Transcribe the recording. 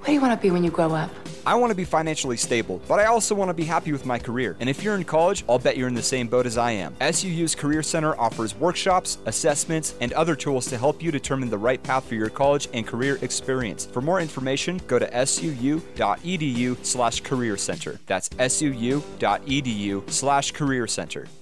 What do you want to be when you grow up? I want to be financially stable, but I also want to be happy with my career. And if you're in college, I'll bet you're in the same boat as I am. SUU's Career Center offers workshops, assessments, and other tools to help you determine the right path for your college and career experience. For more information, go to suu.edu/career center. That's suu.edu/career center.